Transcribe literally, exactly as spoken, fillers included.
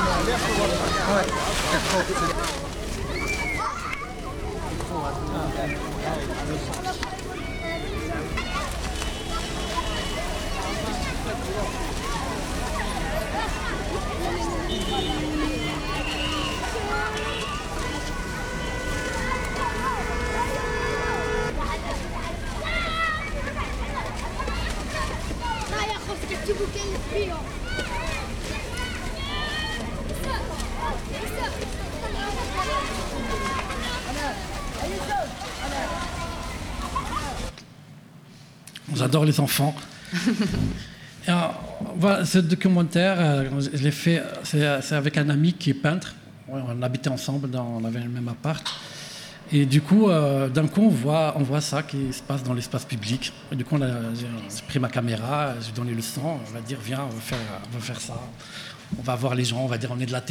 J'adore les enfants. Et, euh, voilà, ce documentaire, euh, je l'ai fait, c'est, c'est avec un ami qui est peintre. Ouais, on habitait ensemble, dans, on avait le même appart. Et du coup, euh, d'un coup, on voit, on voit ça qui se passe dans l'espace public. Et du coup, on a, j'ai, j'ai pris ma caméra, j'ai donné le son, on va dire, viens, on va faire, on va faire ça. On va voir les gens, on va dire, on est de la télé.